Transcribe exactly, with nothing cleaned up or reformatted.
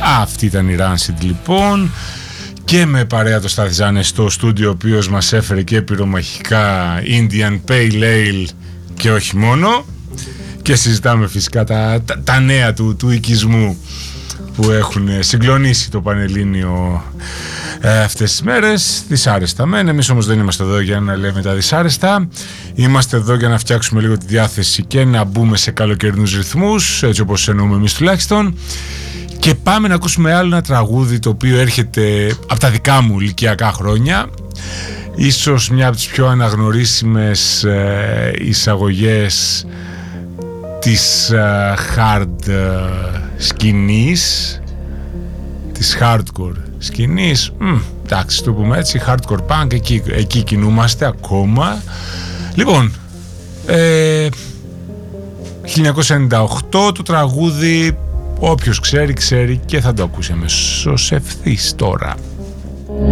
Αυτή ήταν η Rancid λοιπόν, και με παρέα το Σταθιζάνε στο στούντιο, ο οποίος μας έφερε και πυρομαχικά Indian Pale Ale και όχι μόνο, και συζητάμε φυσικά τα, τα, τα νέα του, του οικισμού που έχουν συγκλονίσει το Πανελλήνιο ε, αυτές τις μέρες. Δυσάρεστα μεν, εμείς όμως δεν είμαστε εδώ για να λέμε τα δυσάρεστα. Είμαστε εδώ για να φτιάξουμε λίγο τη διάθεση και να μπούμε σε καλοκαιρινούς ρυθμούς, έτσι όπως εννοούμε εμείς τουλάχιστον. Και πάμε να ακούσουμε άλλο ένα τραγούδι το οποίο έρχεται από τα δικά μου ηλικιακά χρόνια. Ίσως μια από τις πιο αναγνωρίσιμες ε, εισαγωγές της uh, hard uh, σκηνής, της hardcore σκηνής, mm, εντάξει, το πούμε έτσι, hardcore punk, εκεί, εκεί κινούμαστε ακόμα. Λοιπόν, ε, χίλια εννιακόσια ενενήντα οκτώ το τραγούδι, όποιος ξέρει ξέρει και θα το ακούσει αμέσως ευθύς τώρα.